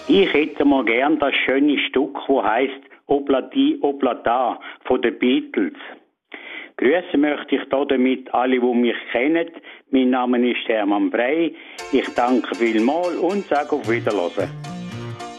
Ich hätte mal gern das schöne Stück, wo heißt Obladi Oblada von den Beatles. Grüßen möchte ich da damit alle, die mich kennen. Mein Name ist Hermann Brey. Ich danke vielmals und sage auf Wiederhören.